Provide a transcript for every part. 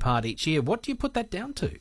part each year. What do you put that down to?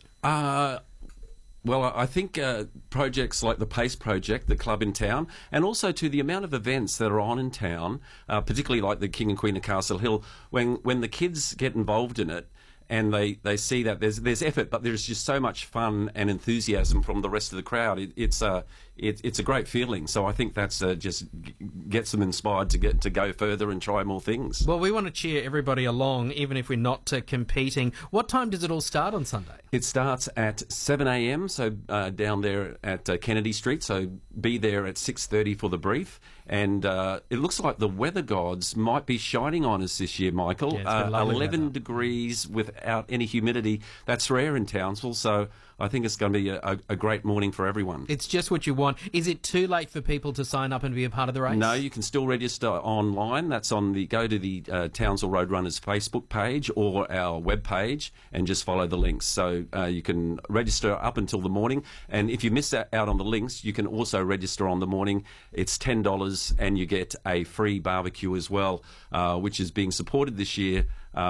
Well, I think projects like the PACE project, the club in town, and also to the amount of events that are on in town, particularly like the King and Queen of Castle Hill, when the kids get involved in it, and they see that there's effort, but there's just so much fun and enthusiasm from the rest of the crowd. It's a great feeling. So I think that's just gets them inspired to go further and try more things. Well, we want to cheer everybody along, even if we're not competing. What time does it all start on Sunday? It starts at 7 a.m, so down there at Kennedy Street, so be there at 6:30 for the brief. And it looks like the weather gods might be shining on us this year, Michael. Yeah, 11 weather. degrees without any humidity. That's rare in Townsville, so I think it's going to be a great morning for everyone. It's just what you want. Is it too late for people to sign up and be a part of the race? No, you can still register online. That's go to the Townsville Roadrunners Facebook page or our web page and just follow the links. So you can register up until the morning. And if you miss out on the links, you can also register on the morning. It's $10 and you get a free barbecue as well, which is being supported this year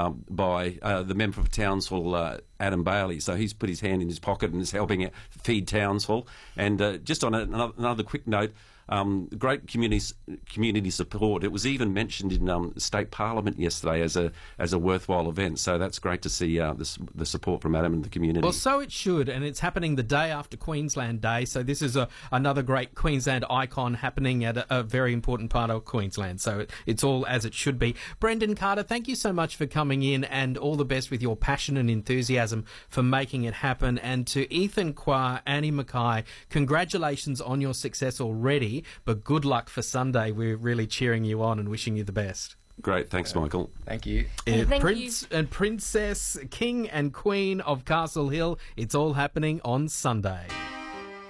by the member for Townsville, Adam Bailey. So he's put his hand in his pocket and is helping feed Townsville. And just on another quick note, great community support. It was even mentioned in State Parliament yesterday as a worthwhile event. So that's great to see the support from Adam and the community. Well, so it should, and it's happening the day after Queensland Day. So this is another great Queensland icon happening at a very important part of Queensland. So it's all as it should be. Brendan Carter, thank you so much for coming in, and all the best with your passion and enthusiasm for making it happen. And to Ethan Qua, Annie Mackay, congratulations on your success already. But good luck for Sunday. We're really cheering you on and wishing you the best. Great. Thanks, Michael. Thank you. Thank Prince you. and Princess, King and Queen of Castle Hill. It's all happening on Sunday.